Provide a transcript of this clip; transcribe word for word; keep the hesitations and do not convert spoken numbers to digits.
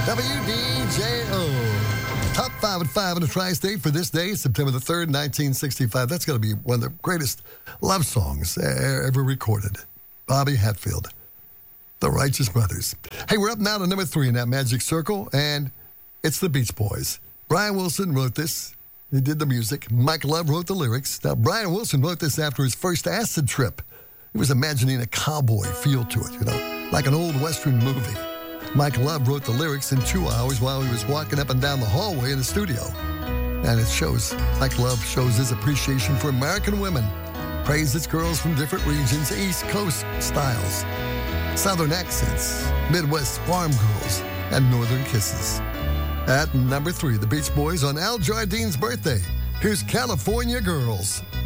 W D J O. Top five at five in the tri-state for this day, September the third, nineteen sixty-five. That's going to be one of the greatest love songs ever recorded. Bobby Hatfield, The Righteous Brothers. Hey, we're up now to number three in that magic circle, and it's the Beach Boys. Brian Wilson wrote this. He did the music. Mike Love wrote the lyrics. Now, Brian Wilson wrote this after his first acid trip. He was imagining a cowboy feel to it, you know, like an old Western movie. Mike Love wrote the lyrics in two hours while he was walking up and down the hallway in the studio. And it shows, Mike Love shows his appreciation for American women, praises girls from different regions, East Coast styles, Southern accents, Midwest farm girls, and Northern kisses. At number three, the Beach Boys on Al Jardine's birthday. Here's California Girls.